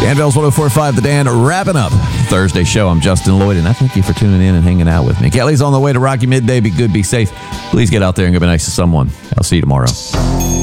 Danville's 104.5 The Dan, wrapping up Thursday show. I'm Justin Lloyd, and I thank you for tuning in and hanging out with me. Kelly's on the way to Rocky Midday. Be good, be safe. Please get out there and give a nice to someone. I'll see you tomorrow.